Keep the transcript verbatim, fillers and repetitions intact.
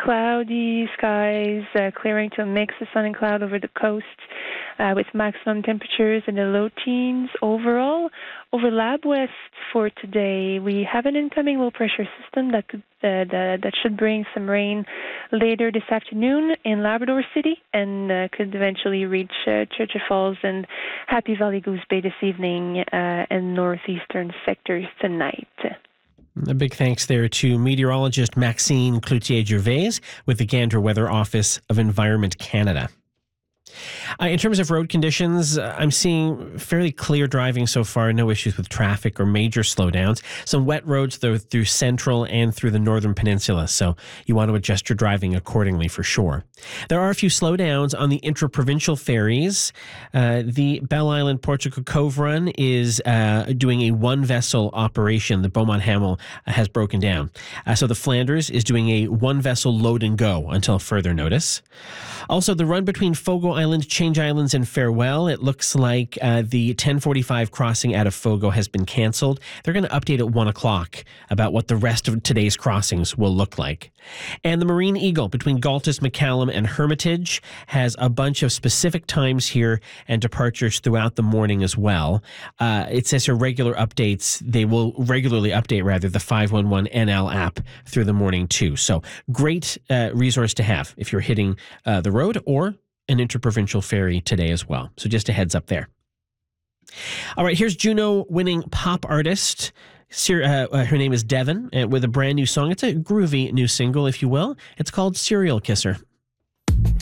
cloudy skies, uh, clearing to a mix of sun and cloud over the coast, uh, with maximum temperatures in the low teens overall. Over Lab West for today, we have an incoming low pressure system that could uh, that, that should bring some rain later this afternoon in Labrador City and uh, could eventually reach uh, Churchill Falls and Happy Valley Goose Bay this evening uh, and northeastern sectors tonight. A big thanks there to meteorologist Maxine Cloutier-Gervais with the Gander Weather Office of Environment Canada. Uh, in terms of road conditions, uh, I'm seeing fairly clear driving so far, no issues with traffic or major slowdowns. Some wet roads though through central and through the northern peninsula, so you want to adjust your driving accordingly for sure. There are a few slowdowns on the intra-provincial ferries. Uh, the Bell Island Portugal Cove run is uh, doing a one-vessel operation. The Beaumont Hamel uh, has broken down. Uh, so the Flanders is doing a one-vessel load and go until further notice. Also, the run between Fogo Island, Change Islands, and Farewell, it looks like uh, the ten forty-five crossing out of Fogo has been canceled. They're going to update at one o'clock about what the rest of today's crossings will look like. And the Marine Eagle between Galtus, McCallum, and Hermitage has a bunch of specific times here and departures throughout the morning as well. Uh, it says here regular updates. They will regularly update, rather, the five one one N L app through the morning too. So great uh, resource to have if you're hitting uh, the road or an interprovincial ferry today as well. So just a heads up there. All right, here's Juno-winning pop artist. Uh, her name is Devon, uh, with a brand new song. It's a groovy new single, if you will. It's called Serial Kisser.